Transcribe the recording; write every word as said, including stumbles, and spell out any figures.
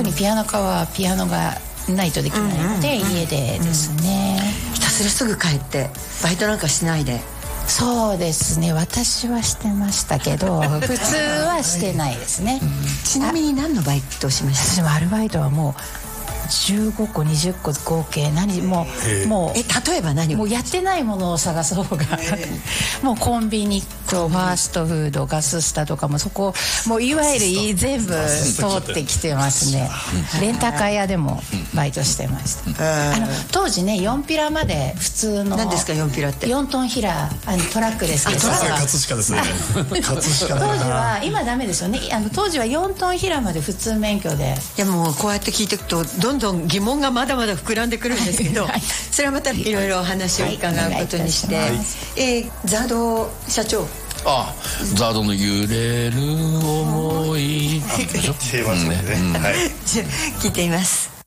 特にピアノ科はピアノがないとできないので、うんうんうん、家でですね、 うん、ひたすらすぐ帰ってバイトなんかしないで。 そうですね、私はしてましたけど普通はしてないですね、うん、 ちなみに何のバイトをしました？ 私もアルバイトはもうじゅうごこにじゅっこ合計何もうもうえ例えば何をもうやってないものを探す方がもうコンビニとファーストフードガススタとかもそこもういわゆる全部通ってきてますね。レンタカー屋でもバイトしてました。あの当時ねよんピラまで普通の何ですかよんピラって？ よんトンヒラあのトラックですけど、 さすが葛飾ですね。葛飾当時は今ダメですよね。あの当時はよんトンヒラまで普通免許で。 いやもうこうやって聞いていくとどんどん疑問がまだまだ膨らんでくるんですけど、はい、それはまたいろいろお話を伺うことにして、はい、えー、ザード社長、 あ、ザードの揺れる想い、 定番ですね。はい。 聞いています。